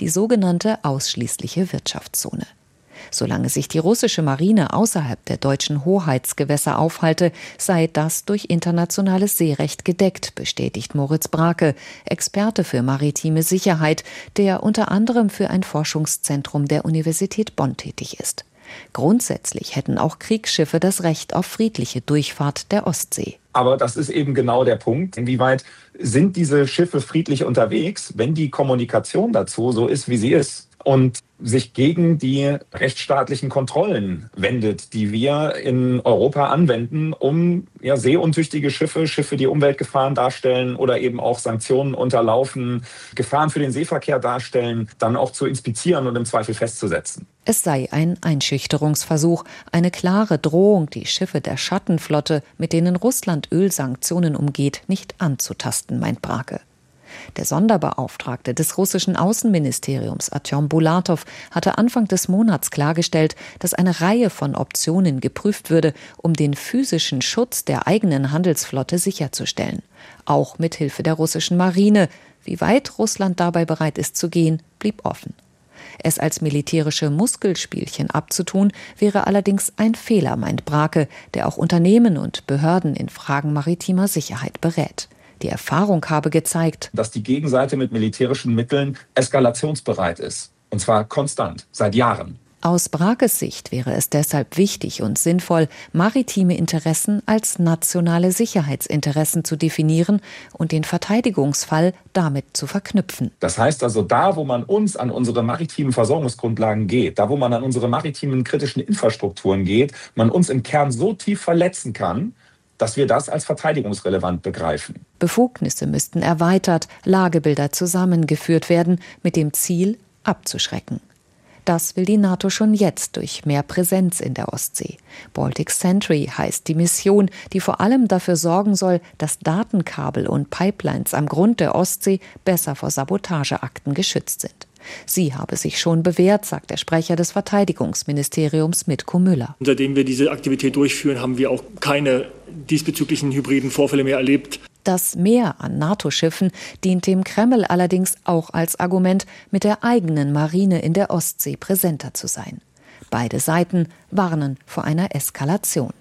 die sogenannte ausschließliche Wirtschaftszone. Solange sich die russische Marine außerhalb der deutschen Hoheitsgewässer aufhalte, sei das durch internationales Seerecht gedeckt, bestätigt Moritz Brake, Experte für maritime Sicherheit, der unter anderem für ein Forschungszentrum der Universität Bonn tätig ist. Grundsätzlich hätten auch Kriegsschiffe das Recht auf friedliche Durchfahrt der Ostsee. Aber das ist eben genau der Punkt. Inwieweit sind diese Schiffe friedlich unterwegs, wenn die Kommunikation dazu so ist, wie sie ist? Und sich gegen die rechtsstaatlichen Kontrollen wendet, die wir in Europa anwenden, um seeuntüchtige Schiffe, die Umweltgefahren darstellen oder eben auch Sanktionen unterlaufen, Gefahren für den Seeverkehr darstellen, dann auch zu inspizieren und im Zweifel festzusetzen. Es sei ein Einschüchterungsversuch, eine klare Drohung, die Schiffe der Schattenflotte, mit denen Russland Ölsanktionen umgeht, nicht anzutasten, meint Brake. Der Sonderbeauftragte des russischen Außenministeriums, Artjom Bulatow, hatte Anfang des Monats klargestellt, dass eine Reihe von Optionen geprüft würde, um den physischen Schutz der eigenen Handelsflotte sicherzustellen. Auch mit Hilfe der russischen Marine. Wie weit Russland dabei bereit ist zu gehen, blieb offen. Es als militärische Muskelspielchen abzutun, wäre allerdings ein Fehler, meint Brake, der auch Unternehmen und Behörden in Fragen maritimer Sicherheit berät. Die Erfahrung habe gezeigt, dass die Gegenseite mit militärischen Mitteln eskalationsbereit ist. Und zwar konstant, seit Jahren. Aus Brakes Sicht wäre es deshalb wichtig und sinnvoll, maritime Interessen als nationale Sicherheitsinteressen zu definieren und den Verteidigungsfall damit zu verknüpfen. Das heißt also, da wo man uns an unsere maritimen Versorgungsgrundlagen geht, da wo man an unsere maritimen kritischen Infrastrukturen geht, man uns im Kern so tief verletzen kann, dass wir das als verteidigungsrelevant begreifen. Befugnisse müssten erweitert, Lagebilder zusammengeführt werden, mit dem Ziel, abzuschrecken. Das will die NATO schon jetzt durch mehr Präsenz in der Ostsee. Baltic Sentry heißt die Mission, die vor allem dafür sorgen soll, dass Datenkabel und Pipelines am Grund der Ostsee besser vor Sabotageakten geschützt sind. Sie habe sich schon bewährt, sagt der Sprecher des Verteidigungsministeriums Mitko Müller. Seitdem wir diese Aktivität durchführen, haben wir auch keine diesbezüglichen hybriden Vorfälle mehr erlebt. Das Mehr an NATO-Schiffen dient dem Kreml allerdings auch als Argument, mit der eigenen Marine in der Ostsee präsenter zu sein. Beide Seiten warnen vor einer Eskalation.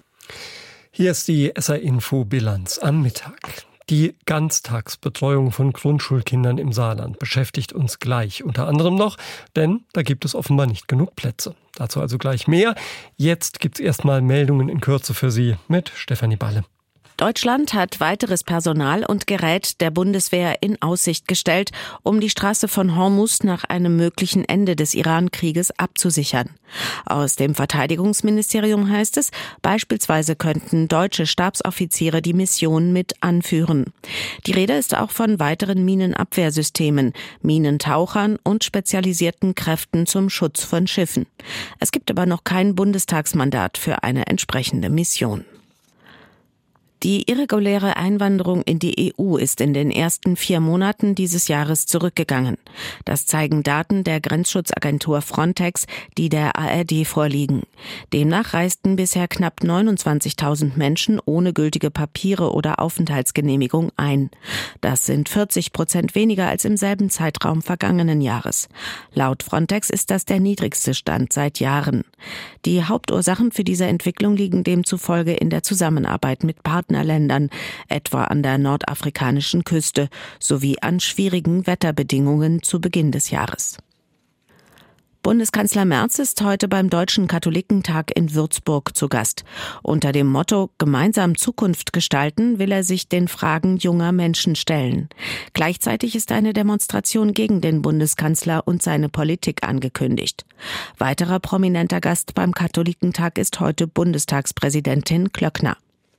Hier ist die SR-Info-Bilanz am Mittag. Die Ganztagsbetreuung von Grundschulkindern im Saarland beschäftigt uns gleich unter anderem noch, denn da gibt es offenbar nicht genug Plätze. Dazu also gleich mehr. Jetzt gibt es erstmal Meldungen in Kürze für Sie mit Stefanie Balle. Deutschland hat weiteres Personal und Gerät der Bundeswehr in Aussicht gestellt, um die Straße von Hormuz nach einem möglichen Ende des Iran-Krieges abzusichern. Aus dem Verteidigungsministerium heißt es, beispielsweise könnten deutsche Stabsoffiziere die Mission mit anführen. Die Rede ist auch von weiteren Minenabwehrsystemen, Minentauchern und spezialisierten Kräften zum Schutz von Schiffen. Es gibt aber noch kein Bundestagsmandat für eine entsprechende Mission. Die irreguläre Einwanderung in die EU ist in den ersten 4 Monaten dieses Jahres zurückgegangen. Das zeigen Daten der Grenzschutzagentur Frontex, die der ARD vorliegen. Demnach reisten bisher knapp 29.000 Menschen ohne gültige Papiere oder Aufenthaltsgenehmigung ein. Das sind 40% weniger als im selben Zeitraum vergangenen Jahres. Laut Frontex ist das der niedrigste Stand seit Jahren. Die Hauptursachen für diese Entwicklung liegen demzufolge in der Zusammenarbeit mit Partnerländern, etwa an der nordafrikanischen Küste, sowie an schwierigen Wetterbedingungen zu Beginn des Jahres. Bundeskanzler Merz ist heute beim Deutschen Katholikentag in Würzburg zu Gast. Unter dem Motto „Gemeinsam Zukunft gestalten" will er sich den Fragen junger Menschen stellen. Gleichzeitig ist eine Demonstration gegen den Bundeskanzler und seine Politik angekündigt. Weiterer prominenter Gast beim Katholikentag ist heute Bundestagspräsidentin Klöckner.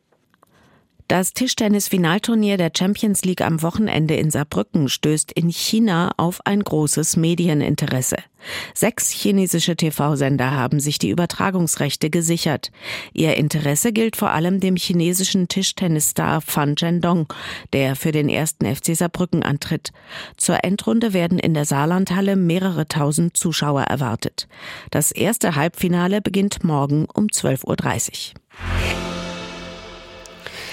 Das Tischtennis-Finalturnier der Champions League am Wochenende in Saarbrücken stößt in China auf ein großes Medieninteresse. 6 chinesische TV-Sender haben sich die Übertragungsrechte gesichert. Ihr Interesse gilt vor allem dem chinesischen Tischtennisstar Fan Zhendong, der für den 1. FC Saarbrücken antritt. Zur Endrunde werden in der Saarlandhalle mehrere tausend Zuschauer erwartet. Das erste Halbfinale beginnt morgen um 12:30 Uhr.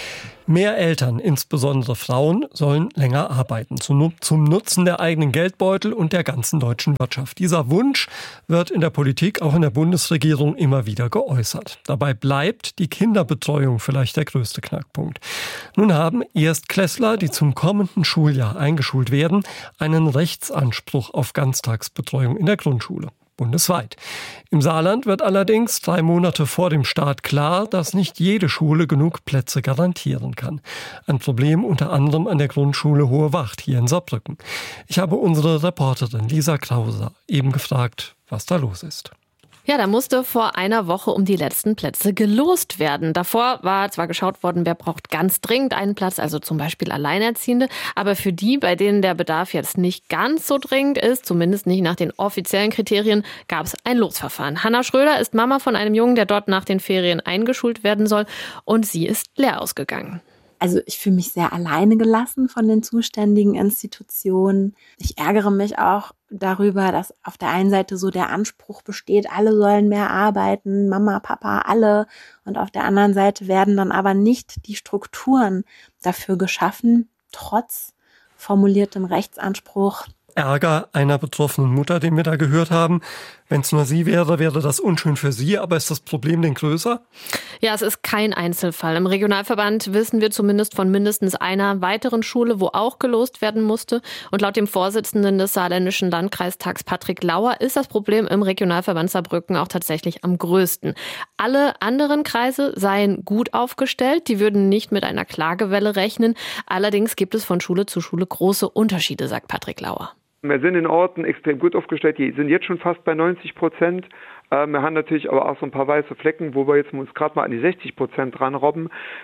Mehr Eltern, insbesondere Frauen, sollen länger arbeiten, zum Nutzen der eigenen Geldbeutel und der ganzen deutschen Wirtschaft. Dieser Wunsch wird in der Politik, auch in der Bundesregierung, immer wieder geäußert. Dabei bleibt die Kinderbetreuung vielleicht der größte Knackpunkt. Nun haben Erstklässler, die zum kommenden Schuljahr eingeschult werden, einen Rechtsanspruch auf Ganztagsbetreuung in der Grundschule. Bundesweit. Im Saarland wird allerdings 3 Monate vor dem Start klar, dass nicht jede Schule genug Plätze garantieren kann. Ein Problem unter anderem an der Grundschule Hohe Wacht hier in Saarbrücken. Ich habe unsere Reporterin Lisa Krause eben gefragt, was da los ist. Ja, da musste vor einer Woche um die letzten Plätze gelost werden. Davor war zwar geschaut worden, wer braucht ganz dringend einen Platz, also zum Beispiel Alleinerziehende. Aber für die, bei denen der Bedarf jetzt nicht ganz so dringend ist, zumindest nicht nach den offiziellen Kriterien, gab es ein Losverfahren. Hanna Schröder ist Mama von einem Jungen, der dort nach den Ferien eingeschult werden soll. Und sie ist leer ausgegangen. Also ich fühle mich sehr alleine gelassen von den zuständigen Institutionen. Ich ärgere mich auch darüber, dass auf der einen Seite so der Anspruch besteht, alle sollen mehr arbeiten, Mama, Papa, alle. Und auf der anderen Seite werden dann aber nicht die Strukturen dafür geschaffen, trotz formuliertem Rechtsanspruch. Ärger einer betroffenen Mutter, den wir da gehört haben. Wenn es nur sie wäre, wäre das unschön für sie. Aber ist das Problem denn größer? Ja, es ist kein Einzelfall. Im Regionalverband wissen wir zumindest von mindestens einer weiteren Schule, wo auch gelost werden musste. Und laut dem Vorsitzenden des Saarländischen Landkreistags Patrick Lauer ist das Problem im Regionalverband Saarbrücken auch tatsächlich am größten. Alle anderen Kreise seien gut aufgestellt. Die würden nicht mit einer Klagewelle rechnen. Allerdings gibt es von Schule zu Schule große Unterschiede, sagt Patrick Lauer. Wir sind in Orten extrem gut aufgestellt, die sind jetzt schon fast bei 90%. Wir haben natürlich aber auch so ein paar weiße Flecken, wo wir jetzt uns gerade mal an die 60% dran robben.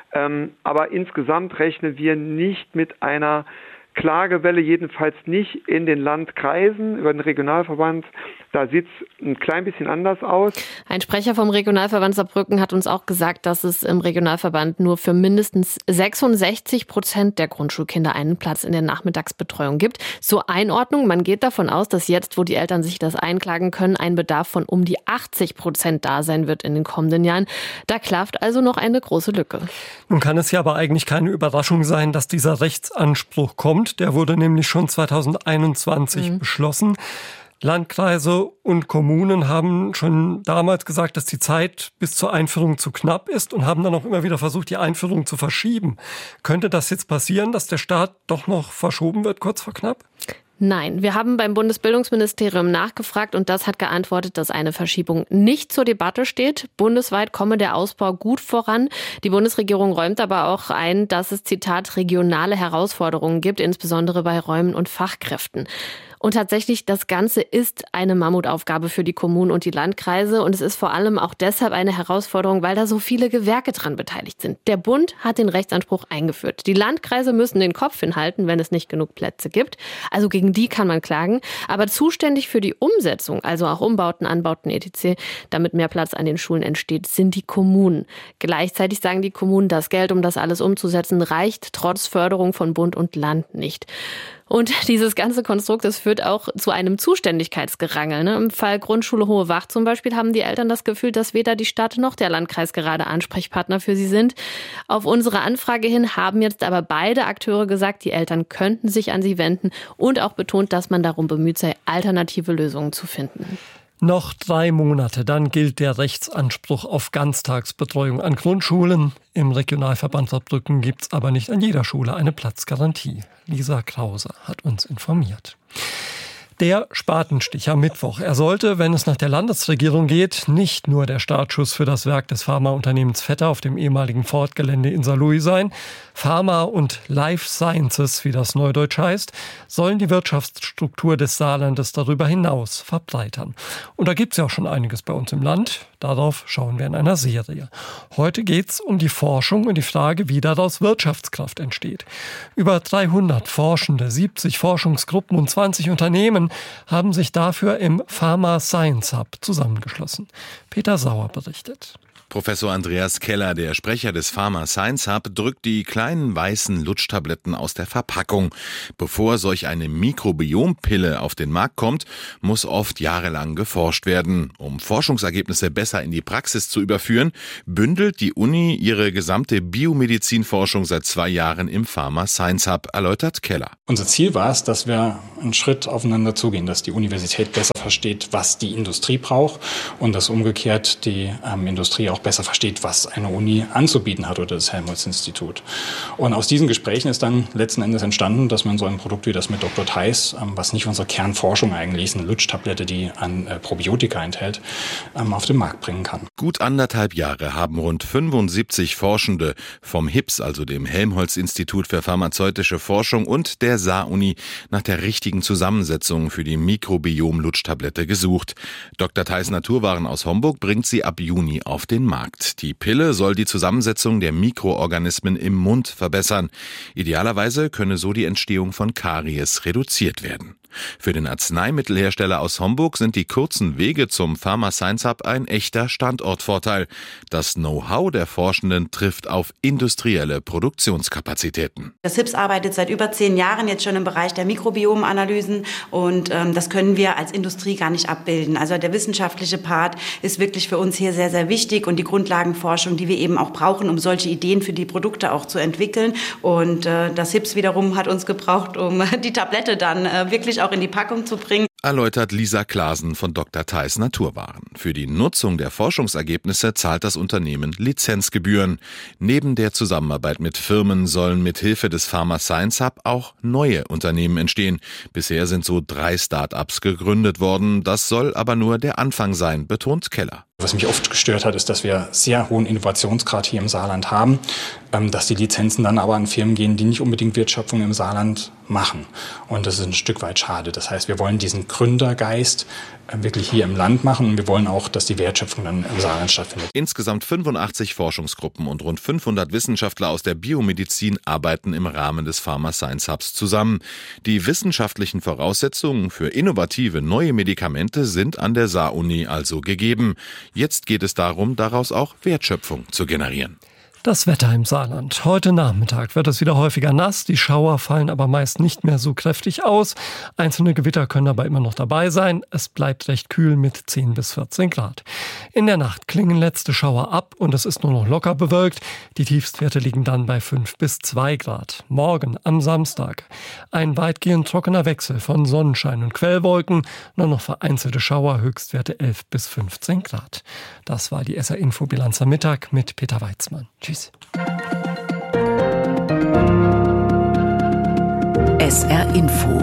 Aber insgesamt rechnen wir nicht mit einer Klagewelle, jedenfalls nicht in den Landkreisen über den Regionalverband. Da sieht es ein klein bisschen anders aus. Ein Sprecher vom Regionalverband Saarbrücken hat uns auch gesagt, dass es im Regionalverband nur für mindestens 66% der Grundschulkinder einen Platz in der Nachmittagsbetreuung gibt. Zur Einordnung, man geht davon aus, dass jetzt, wo die Eltern sich das einklagen können, ein Bedarf von um die 80% da sein wird in den kommenden Jahren. Da klafft also noch eine große Lücke. Nun kann es ja aber eigentlich keine Überraschung sein, dass dieser Rechtsanspruch kommt. Der wurde nämlich schon 2021 beschlossen. Landkreise und Kommunen haben schon damals gesagt, dass die Zeit bis zur Einführung zu knapp ist und haben dann auch immer wieder versucht, die Einführung zu verschieben. Könnte das jetzt passieren, dass der Start doch noch verschoben wird, kurz vor knapp? Nein, wir haben beim Bundesbildungsministerium nachgefragt und das hat geantwortet, dass eine Verschiebung nicht zur Debatte steht. Bundesweit komme der Ausbau gut voran. Die Bundesregierung räumt aber auch ein, dass es, Zitat, regionale Herausforderungen gibt, insbesondere bei Räumen und Fachkräften. Und tatsächlich, das Ganze ist eine Mammutaufgabe für die Kommunen und die Landkreise. Und es ist vor allem auch deshalb eine Herausforderung, weil da so viele Gewerke dran beteiligt sind. Der Bund hat den Rechtsanspruch eingeführt. Die Landkreise müssen den Kopf hinhalten, wenn es nicht genug Plätze gibt. Also gegen die kann man klagen. Aber zuständig für die Umsetzung, also auch Umbauten, Anbauten etc., damit mehr Platz an den Schulen entsteht, sind die Kommunen. Gleichzeitig sagen die Kommunen, das Geld, um das alles umzusetzen, reicht trotz Förderung von Bund und Land nicht. Und dieses ganze Konstrukt, das führt auch zu einem Zuständigkeitsgerangel. Im Fall Grundschule Hohe Wacht zum Beispiel haben die Eltern das Gefühl, dass weder die Stadt noch der Landkreis gerade Ansprechpartner für sie sind. Auf unsere Anfrage hin haben jetzt aber beide Akteure gesagt, die Eltern könnten sich an sie wenden und auch betont, dass man darum bemüht sei, alternative Lösungen zu finden. Noch 3 Monate, dann gilt der Rechtsanspruch auf Ganztagsbetreuung an Grundschulen. Im Regionalverband Saarbrücken gibt es aber nicht an jeder Schule eine Platzgarantie. Lisa Krause hat uns informiert. Der Spatenstich am Mittwoch. Er sollte, wenn es nach der Landesregierung geht, nicht nur der Startschuss für das Werk des Pharmaunternehmens Vetter auf dem ehemaligen Ford-Gelände in Saarlouis sein. Pharma und Life Sciences, wie das neudeutsch heißt, sollen die Wirtschaftsstruktur des Saarlandes darüber hinaus verbreitern. Und da gibt es ja auch schon einiges bei uns im Land. Darauf schauen wir in einer Serie. Heute geht es um die Forschung und die Frage, wie daraus Wirtschaftskraft entsteht. Über 300 Forschende, 70 Forschungsgruppen und 20 Unternehmen haben sich dafür im Pharma Science Hub zusammengeschlossen. Peter Sauer berichtet. Professor Andreas Keller, der Sprecher des Pharma Science Hub, drückt die kleinen weißen Lutschtabletten aus der Verpackung. Bevor solch eine Mikrobiompille auf den Markt kommt, muss oft jahrelang geforscht werden. Um Forschungsergebnisse besser in die Praxis zu überführen, bündelt die Uni ihre gesamte Biomedizinforschung seit 2 Jahren im Pharma Science Hub, erläutert Keller. Unser Ziel war es, dass wir einen Schritt aufeinander zugehen, dass die Universität besser versteht, was die Industrie braucht und dass umgekehrt die Industrie auch besser versteht, was eine Uni anzubieten hat oder das Helmholtz-Institut. Und aus diesen Gesprächen ist dann letzten Endes entstanden, dass man so ein Produkt wie das mit Dr. Theis, was nicht unsere Kernforschung eigentlich ist, eine Lutschtablette, die an Probiotika enthält, auf den Markt bringen kann. Gut 1,5 Jahre haben rund 75 Forschende vom HIPS, also dem Helmholtz-Institut für pharmazeutische Forschung, und der Saar-Uni nach der richtigen Zusammensetzung für die Mikrobiom-Lutschtablette gesucht. Dr. Theis Naturwaren aus Homburg bringt sie ab Juni auf den Markt. Die Pille soll die Zusammensetzung der Mikroorganismen im Mund verbessern. Idealerweise könne so die Entstehung von Karies reduziert werden. Für den Arzneimittelhersteller aus Homburg sind die kurzen Wege zum Pharma Science Hub ein echter Standortvorteil. Das Know-how der Forschenden trifft auf industrielle Produktionskapazitäten. Das HIPS arbeitet seit über 10 Jahren jetzt schon im Bereich der Mikrobiomanalysen und das können wir als Industrie gar nicht abbilden. Also der wissenschaftliche Part ist wirklich für uns hier sehr, sehr wichtig und die Grundlagenforschung, die wir eben auch brauchen, um solche Ideen für die Produkte auch zu entwickeln. Und das HIPS wiederum hat uns gebraucht, um die Tablette dann wirklich auch in die Packung zu bringen. Erläutert Lisa Klasen von Dr. Theis Naturwaren. Für die Nutzung der Forschungsergebnisse zahlt das Unternehmen Lizenzgebühren. Neben der Zusammenarbeit mit Firmen sollen mit Hilfe des Pharma Science Hub auch neue Unternehmen entstehen. Bisher sind so 3 Start-ups gegründet worden. Das soll aber nur der Anfang sein, betont Keller. Was mich oft gestört hat, ist, dass wir sehr hohen Innovationsgrad hier im Saarland haben, dass die Lizenzen dann aber an Firmen gehen, die nicht unbedingt Wertschöpfung im Saarland machen. Und das ist ein Stück weit schade. Das heißt, wir wollen diesen Gründergeist wirklich hier im Land machen und wir wollen auch, dass die Wertschöpfung dann im Saarland stattfindet. Insgesamt 85 Forschungsgruppen und rund 500 Wissenschaftler aus der Biomedizin arbeiten im Rahmen des Pharma Science Hubs zusammen. Die wissenschaftlichen Voraussetzungen für innovative neue Medikamente sind an der Saar-Uni also gegeben. Jetzt geht es darum, daraus auch Wertschöpfung zu generieren. Das Wetter im Saarland. Heute Nachmittag wird es wieder häufiger nass. Die Schauer fallen aber meist nicht mehr so kräftig aus. Einzelne Gewitter können aber immer noch dabei sein. Es bleibt recht kühl mit 10 bis 14 Grad. In der Nacht klingen letzte Schauer ab und es ist nur noch locker bewölkt. Die Tiefstwerte liegen dann bei 5 bis 2 Grad. Morgen am Samstag ein weitgehend trockener Wechsel von Sonnenschein und Quellwolken. Nur noch vereinzelte Schauer, Höchstwerte 11 bis 15 Grad. Das war die SR-Info-Bilanz am Mittag mit Peter Weitzmann. Tschüss. SR Info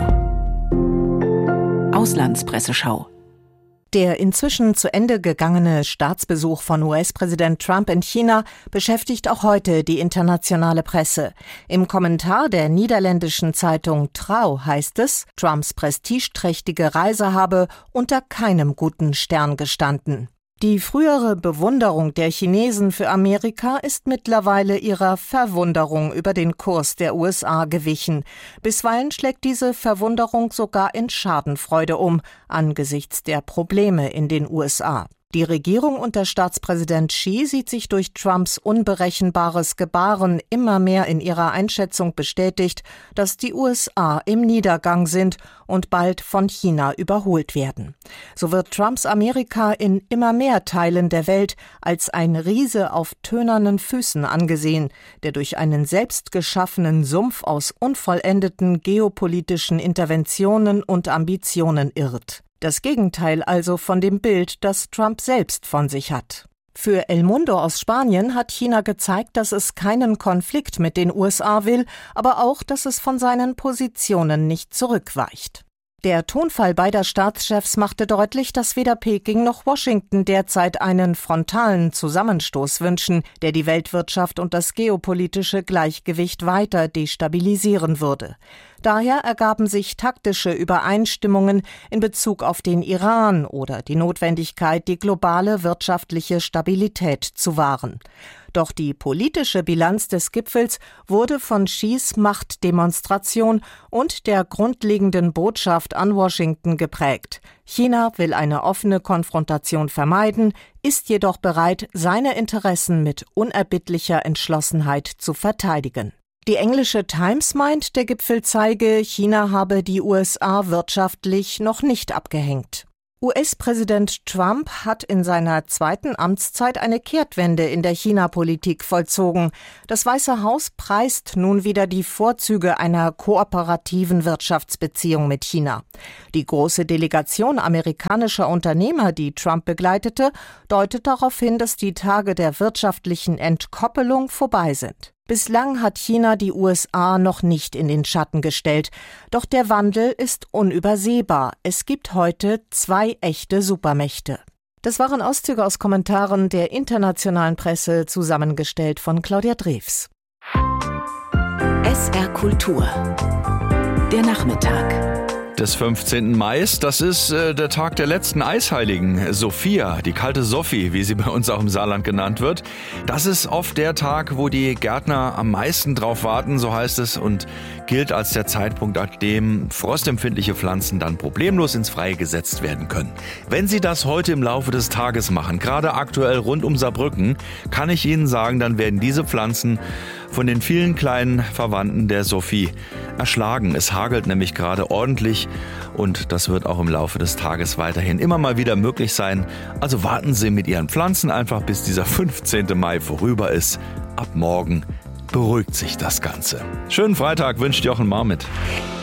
Auslandspresseschau. Der inzwischen zu Ende gegangene Staatsbesuch von US-Präsident Trump in China beschäftigt auch heute die internationale Presse. Im Kommentar der niederländischen Zeitung Trouw heißt es, Trumps prestigeträchtige Reise habe unter keinem guten Stern gestanden. Die frühere Bewunderung der Chinesen für Amerika ist mittlerweile ihrer Verwunderung über den Kurs der USA gewichen. Bisweilen schlägt diese Verwunderung sogar in Schadenfreude um, angesichts der Probleme in den USA. Die Regierung unter Staatspräsident Xi sieht sich durch Trumps unberechenbares Gebaren immer mehr in ihrer Einschätzung bestätigt, dass die USA im Niedergang sind und bald von China überholt werden. So wird Trumps Amerika in immer mehr Teilen der Welt als ein Riese auf tönernen Füßen angesehen, der durch einen selbst geschaffenen Sumpf aus unvollendeten geopolitischen Interventionen und Ambitionen irrt. Das Gegenteil also von dem Bild, das Trump selbst von sich hat. Für El Mundo aus Spanien hat China gezeigt, dass es keinen Konflikt mit den USA will, aber auch, dass es von seinen Positionen nicht zurückweicht. Der Tonfall beider Staatschefs machte deutlich, dass weder Peking noch Washington derzeit einen frontalen Zusammenstoß wünschen, der die Weltwirtschaft und das geopolitische Gleichgewicht weiter destabilisieren würde. Daher ergaben sich taktische Übereinstimmungen in Bezug auf den Iran oder die Notwendigkeit, die globale wirtschaftliche Stabilität zu wahren. Doch die politische Bilanz des Gipfels wurde von Xis Machtdemonstration und der grundlegenden Botschaft an Washington geprägt. China will eine offene Konfrontation vermeiden, ist jedoch bereit, seine Interessen mit unerbittlicher Entschlossenheit zu verteidigen. Die englische Times meint, der Gipfel zeige, China habe die USA wirtschaftlich noch nicht abgehängt. US-Präsident Trump hat in seiner zweiten Amtszeit eine Kehrtwende in der China-Politik vollzogen. Das Weiße Haus preist nun wieder die Vorzüge einer kooperativen Wirtschaftsbeziehung mit China. Die große Delegation amerikanischer Unternehmer, die Trump begleitete, deutet darauf hin, dass die Tage der wirtschaftlichen Entkoppelung vorbei sind. Bislang hat China die USA noch nicht in den Schatten gestellt. Doch der Wandel ist unübersehbar. Es gibt heute 2 echte Supermächte. Das waren Auszüge aus Kommentaren der internationalen Presse, zusammengestellt von Claudia Drews. SR Kultur. Der Nachmittag. Des 15. Mai, das ist der Tag der letzten Eisheiligen. Sophia, die kalte Sophie, wie sie bei uns auch im Saarland genannt wird. Das ist oft der Tag, wo die Gärtner am meisten drauf warten, so heißt es, und gilt als der Zeitpunkt, an dem frostempfindliche Pflanzen dann problemlos ins Freie gesetzt werden können. Wenn Sie das heute im Laufe des Tages machen, gerade aktuell rund um Saarbrücken, kann ich Ihnen sagen, dann werden diese Pflanzen von den vielen kleinen Verwandten der Sophie erschlagen. Es hagelt nämlich gerade ordentlich und das wird auch im Laufe des Tages weiterhin immer mal wieder möglich sein. Also warten Sie mit Ihren Pflanzen einfach, bis dieser 15. Mai vorüber ist. Ab morgen beruhigt sich das Ganze. Schönen Freitag wünscht Jochen Marmit.